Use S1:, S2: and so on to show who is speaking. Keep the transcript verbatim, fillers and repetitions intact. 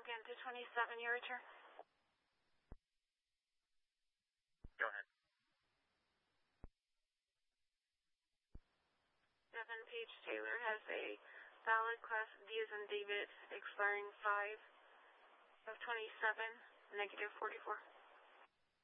S1: again to twenty-seven, your return.
S2: Go ahead.
S1: Devin Page Taylor has a valid class D as in David expiring five of twenty-seven, negative forty-four.